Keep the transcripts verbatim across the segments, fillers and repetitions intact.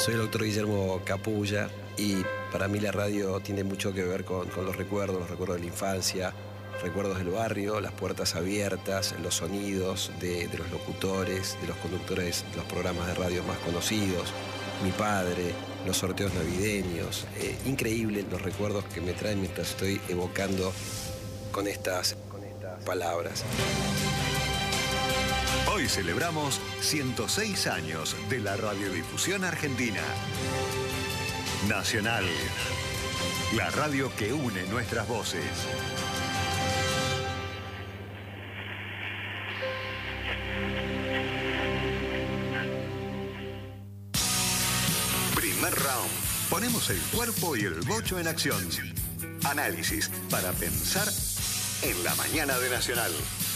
Soy el doctor Guillermo Capulla y para mí la radio tiene mucho que ver con, con los recuerdos, los recuerdos de la infancia, recuerdos del barrio, las puertas abiertas, los sonidos de, de los locutores, de los conductores de los programas de radio más conocidos, mi padre, los sorteos navideños. Eh, increíble los recuerdos que me traen mientras estoy evocando con estas, con estas palabras. Hoy celebramos ciento seis años de la radiodifusión argentina. Nacional, la radio que une nuestras voces. Primer round. Ponemos el cuerpo y el bocho en acción. Análisis para pensar en la mañana de Nacional.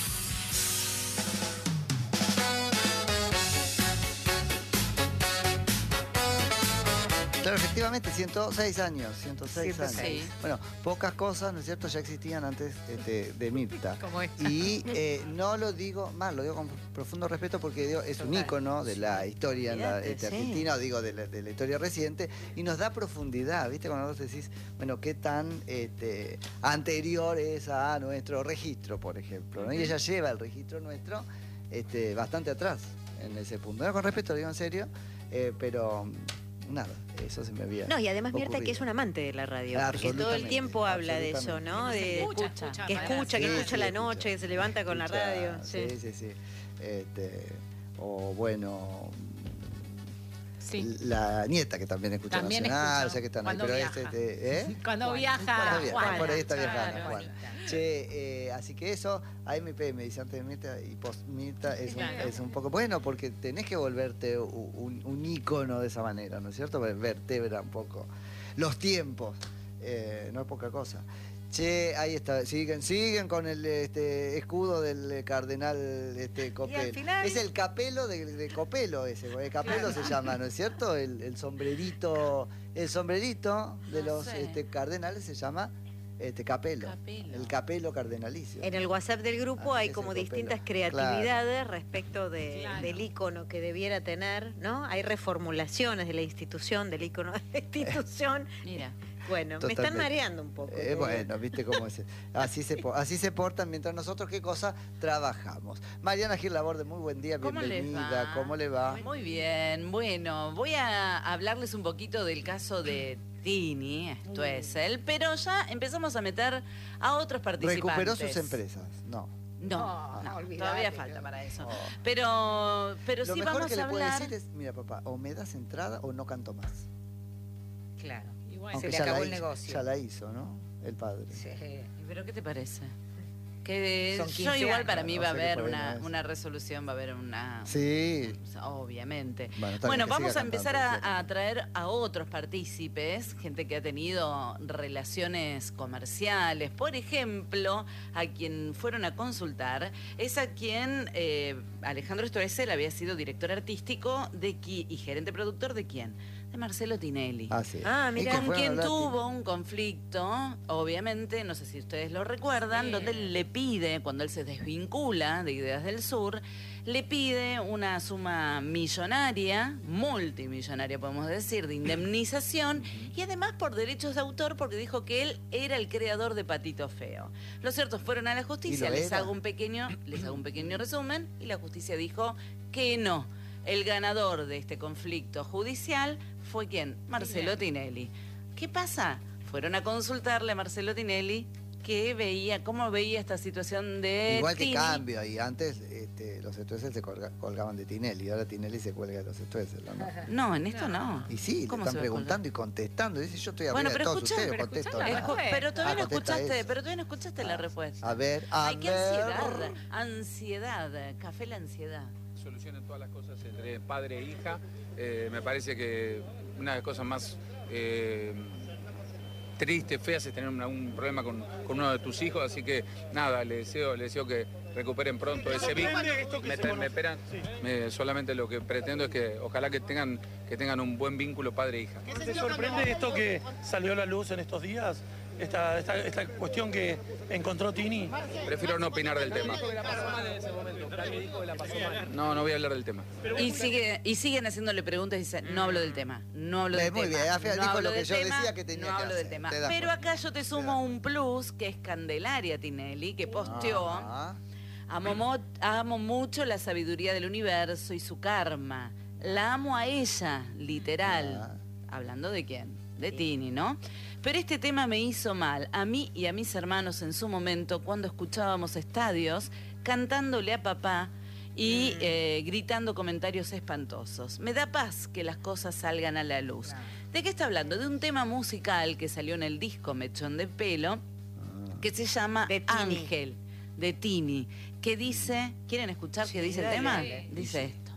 Claro, efectivamente, ciento seis años, ciento seis años. Sí. Bueno, pocas cosas, ¿no es cierto?, ya existían antes este, de Mirta. Como esta. Y eh, no lo digo, más lo digo con profundo respeto porque digo, es un Total. ícono de la historia en la, Mirate, este, sí. argentina, digo, de la, de la historia reciente, y nos da profundidad, ¿viste? Cuando vos decís, bueno, qué tan este, anterior es a nuestro registro, por ejemplo, ¿no? Y ella lleva el registro nuestro este, bastante atrás en ese punto. No, con respeto, lo digo en serio, eh, pero... nada, eso se me había No, y además Mirta, ocurrido. que es un amante de la radio, porque todo el Absolutamente, tiempo habla de eso, ¿no? absolutamente. De Escucha, escucha, que para escucha, que Sí, escucha sí, la escucha. noche, que se levanta con la Escucha, radio. Sí, sí, sí. Este, o bueno, Sí. la nieta que también escucha También Nacional, escucha. o sea que están ahí, Cuando pero viaja. este, ¿eh? Cuando Juan. viaja, Cuando viaja, Juana, por ahí está claro, viajando, Juana. Juanita. Che, eh, así que eso, A M P me dice antes de Mirta y post Mirta es un, Claro. es un poco bueno porque tenés que volverte un, un, un ícono de esa manera, ¿no es cierto? Vertebra un poco los tiempos, eh, no es poca cosa. Che, ahí está, siguen, siguen con el este, escudo del cardenal este, Copelo. final- Es el capelo de, de Copelo ese, el capelo se llama, ¿no es cierto? El, el sombrerito, el sombrerito de No los sé. este, cardenales se llama este, capelo, Capelo. el capelo cardenalicio. En el WhatsApp del grupo Ah, hay ese como copelo. distintas Claro. creatividades respecto de, Claro. del ícono que debiera tener, ¿no? Hay reformulaciones de la institución, del ícono de la institución. Mira. Bueno, me Totalmente. están mareando un poco. Eh, bueno, viste cómo es. Así se, po- así se portan mientras nosotros, ¿qué cosa? Trabajamos. Mariana Gil Laborde, muy buen día, ¿Cómo les bienvenida. va? ¿Cómo le va? Muy bien, bueno, voy a hablarles un poquito del caso de Tini, esto es él, pero ya empezamos a meter a otros participantes. ¿Recuperó sus empresas? No. No, Oh, no, olvidate, todavía que- falta para eso. Oh. Pero, pero Lo sí mejor vamos que le a puedo hablar. decir es, mira papá, o me das entrada o no canto más. Claro. Y bueno, Aunque le ya acabó la el hizo, negocio. Ya la hizo, ¿no? El padre. Sí. ¿Pero qué te parece? Que Son yo quince igual años, para mí o va a sea que haber por ahí una, no es. una resolución, va a haber una... Sí. Obviamente. Bueno, está Bueno, bien, que vamos siga a empezar cantando, a, a traer a otros partícipes, gente que ha tenido relaciones comerciales. Por ejemplo, a quien fueron a consultar es a quien eh, Alejandro Stoessel había sido director artístico de qui- y gerente productor de quién? De Marcelo Tinelli. Ah, sí. Ah, ¿Y mira, qué Con fueron a quien hablar? tuvo un conflicto, obviamente, no sé si ustedes lo recuerdan, Sí. donde él le pide, cuando él se desvincula de Ideas del Sur, le pide una suma millonaria, multimillonaria podemos decir, de indemnización y además por derechos de autor porque dijo que él era el creador de Patito Feo. Los ciertos fueron a la justicia, ¿Y lo les era? hago un pequeño, les hago un pequeño resumen y la justicia dijo que no. El ganador de este conflicto judicial fue ¿quién? Marcelo Tinelli. ¿Qué pasa? Fueron a consultarle a Marcelo Tinelli que veía, cómo veía esta situación de Igual que Tini. cambio ahí. Antes este, los Stoessel se colga- colgaban de Tinelli, ahora Tinelli se cuelga de los Stoessel, ¿no? No, en esto no. Y sí, le ¿Cómo están se va a preguntando y contestando. Dice, yo estoy Bueno, arriba de pero todos escuchá, ustedes, pero contesto. escuchá la nada. respuesta. Pero todavía Ah, no contesta escuchaste, eso. pero todavía no escuchaste la Ah, respuesta. A ver, a Ay, qué ver. ansiedad, ansiedad, café la ansiedad. Solucionen todas las cosas entre padre e hija. Eh, me parece que una de las cosas más eh, tristes, feas, es tener una- un problema con, con uno de tus hijos. Así que nada, le deseo, le deseo que recuperen pronto ese vínculo. Me, tra- me esperan. Me- solamente lo que pretendo es que ojalá que tengan, que tengan un buen vínculo padre e hija. ¿Te sorprende esto que salió a la luz en estos días? esta, esta, esta cuestión que encontró Tini? Prefiero no opinar del tema. No, no voy a hablar del tema. Y, sigue, y siguen haciéndole preguntas y dicen, no hablo del tema, no hablo del Muy tema. bien, Afia no dijo hablo lo que del yo tema, decía que tenía no que hablo hacer. del tema. Te das Pero cuenta. acá yo te sumo un plus, que es Candelaria Tinelli, que posteó, Ah. amo, mo- amo mucho la sabiduría del universo y su karma. La amo a ella, literal. ¿Hablando de quién? De Tini, ¿no? Pero este tema me hizo mal, a mí y a mis hermanos en su momento, cuando escuchábamos estadios, cantándole a papá y Mm. eh, gritando comentarios espantosos. Me da paz que las cosas salgan a la luz. ¿De qué está hablando? De un tema musical que salió en el disco Mechón de Pelo, que se llama De Tini. Ángel, de Tini, que dice, ¿quieren escuchar qué dice el dale, tema? dale. Dice esto.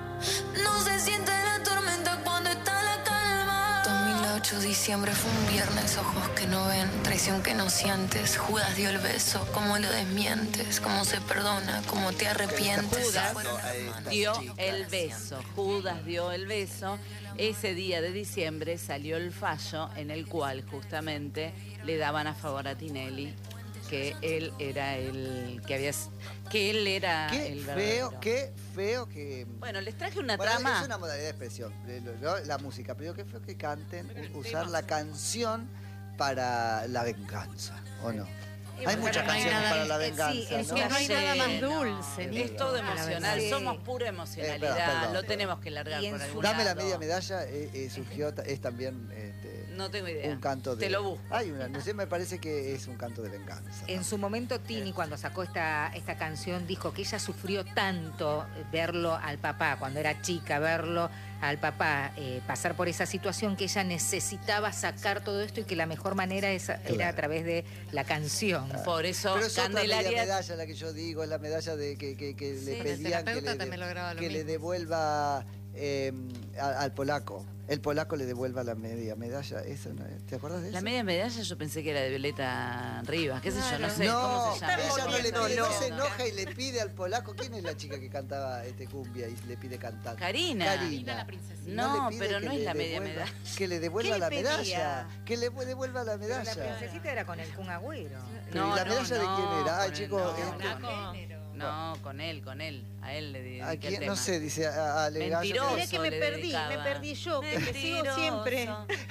No se siente la tormenta cuando está la calma. dos mil ocho, diciembre fue un viernes, ojos que no ven, traición que no sientes. Judas dio el beso, cómo lo desmientes, cómo se perdona, cómo te arrepientes. Judas Fueron hermanas dio chicas. el beso, Judas dio el beso. Ese día de diciembre salió el fallo en el cual justamente le daban a favor a Tinelli que él era el que había que él era Qué el feo, verdadero. qué feo que... Bueno, les traje una Bueno, trama. es una modalidad de expresión, de lo- lo- la música, pero qué feo que canten, u- usar la canción para la venganza, ¿o no? Hay muchas no hay canciones nada- para la eh, sí, venganza, es ¿no? que no hay nada más No, dulce, ni es todo que la emocional, venganza. somos pura emocionalidad, Eh, perdón, perdón. lo tenemos que largar Y en por su- algún Dame la lado. media medalla, eh, eh, surgió, ta- es también este, No tengo idea. un canto de... Te lo busco. Hay una, no sé, me parece que es un canto de venganza. En su momento Tini, cuando sacó esta, esta canción, dijo que ella sufrió tanto verlo al papá, cuando era chica, verlo al papá eh, pasar por esa situación, que ella necesitaba sacar todo esto y que la mejor manera es- era a Claro. través de la canción. Por eso Pero es otra media Candelaria medalla la que yo digo, es la medalla de que, que- que Sí, le el pedían que, terapeuta le, también lograba lo que le mismo. devuelva eh, a- al polaco. El polaco le devuelva la media medalla. Eso no es- ¿Te acuerdas de eso? La media medalla yo pensé que era de Violeta Rivas, qué sé yo, no sé no, cómo se llama. ella no, le pide, no se loca. enoja y le pide al polaco. ¿Quién es la chica que cantaba este cumbia y le pide cantar? Karina. Karina. No, le pide pero que no es le la media devuelva- medalla. Que le devuelva ¿Qué le la pedía? medalla. Que le devuelva la Pero la medalla. princesita era con el Kun Agüero. Pero, ¿y la medalla de quién era? Ay, con chicos, él, este- no, con él. No, con él, con él. A él le dediqué ¿A el quién? tema. No sé, dice a, a Ale Gallo. Mentiroso. Mirá que me le perdí, dedicaba. me perdí yo, que me sigo Mentiroso. siempre.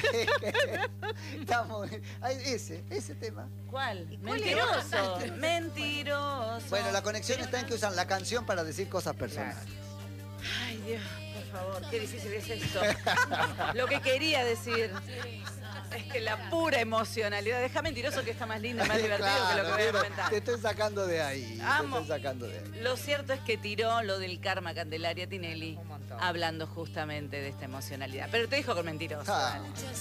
Estamos, ay, ese, ese tema. ¿Cuál? cuál Mentiroso. Mentiroso. Bueno, la conexión está en que usan la canción para decir cosas personales. Ay, Dios, por favor, qué difícil es esto. Lo que quería decir es que la pura emocionalidad. Deja Mentiroso, que está más lindo y más divertido que lo que voy a Claro, comentar. te estoy sacando de ahí. Amo. Te estoy sacando de ahí. Lo cierto es que tiró lo del karma Candelaria Tinelli, Un montón. hablando justamente de esta emocionalidad. Pero te dijo con Mentiroso. Ah. dale.